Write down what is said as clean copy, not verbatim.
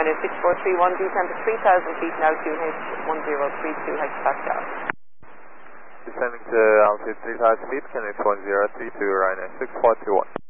Ryanair 6431, descend to 3,000 feet now, QNH 1032 hectopascal. Descending to altitude 3,000 feet, QNH 1032, Ryanair 6431.